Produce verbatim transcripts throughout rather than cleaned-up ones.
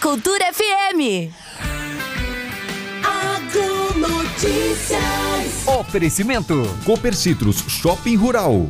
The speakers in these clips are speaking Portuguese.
Cultura F M. Agronotícias. Oferecimento Copercitros Shopping Rural.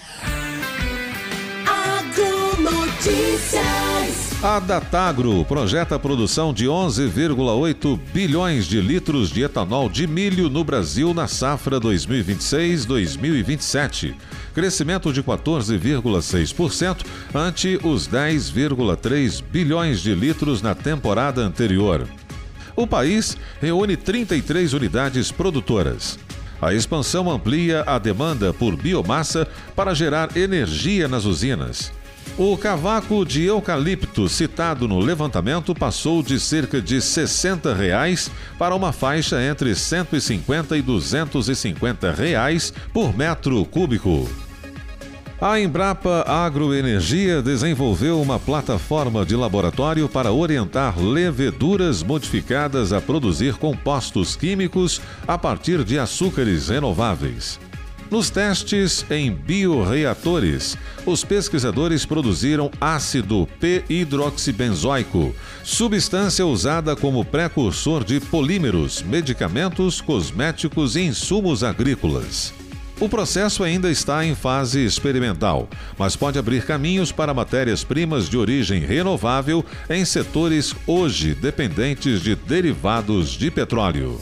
Agronotícias. A Datagro projeta a produção de onze vírgula oito bilhões de litros de etanol de milho no Brasil na safra dois mil e vinte e seis a dois mil e vinte e sete, crescimento de quatorze vírgula seis por cento ante os dez vírgula três bilhões de litros na temporada anterior. O país reúne trinta e três unidades produtoras. A expansão amplia a demanda por biomassa para gerar energia nas usinas. O cavaco de eucalipto citado no levantamento passou de cerca de sessenta reais para uma faixa entre cento e cinquenta e duzentos e cinquenta reais por metro cúbico. A Embrapa Agroenergia desenvolveu uma plataforma de laboratório para orientar leveduras modificadas a produzir compostos químicos a partir de açúcares renováveis. Nos testes em bioreatores, os pesquisadores produziram ácido p-hidroxibenzoico, substância usada como precursor de polímeros, medicamentos, cosméticos e insumos agrícolas. O processo ainda está em fase experimental, mas pode abrir caminhos para matérias-primas de origem renovável em setores hoje dependentes de derivados de petróleo.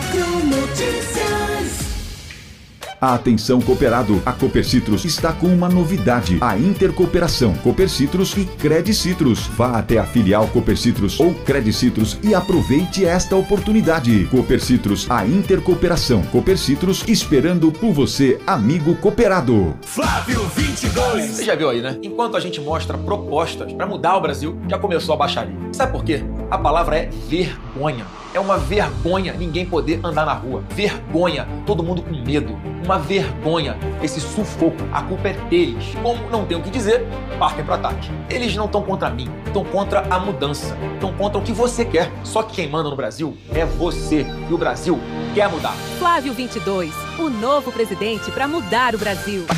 Atenção cooperado, a Copercitros está com uma novidade, a intercooperação Copercitros e Credicitrus. Vá até a filial Copercitros ou Credicitrus e aproveite esta oportunidade. Copercitros, a intercooperação Copercitros, esperando por você, amigo cooperado. Flávio vinte e dois. Você já viu aí, né? Enquanto a gente mostra propostas para mudar o Brasil, já começou a baixaria. Sabe por quê? A palavra é vergonha. É uma vergonha ninguém poder andar na rua. Vergonha, todo mundo com medo. Uma vergonha, esse sufoco. A culpa é deles. Como não tem o que dizer, partem para ataque. Eles não estão contra mim, estão contra a mudança. Estão contra o que você quer. Só que quem manda no Brasil é você. E o Brasil quer mudar. Flávio vinte e dois, o novo presidente para mudar o Brasil.